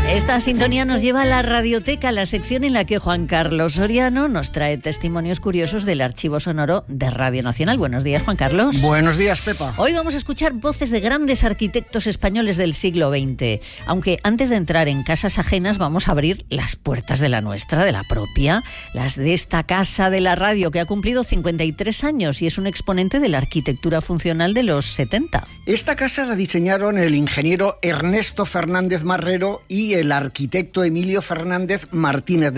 Esta sintonía nos lleva a la Radioteca, la sección en la que Juan Carlos Soriano nos trae testimonios curiosos del archivo sonoro de Radio Nacional. Buenos días, Juan Carlos. Buenos días, Pepa. Hoy vamos a escuchar voces de grandes arquitectos españoles del siglo XX. Aunque antes de entrar en casas ajenas vamos a abrir las puertas de la nuestra, de la propia, las de esta casa de la radio que ha cumplido 53 años y es un exponente de la arquitectura funcional de los 70. Esta casa la diseñaron el ingeniero Ernesto Fernández Marrero y el arquitecto Emilio Fernández Martínez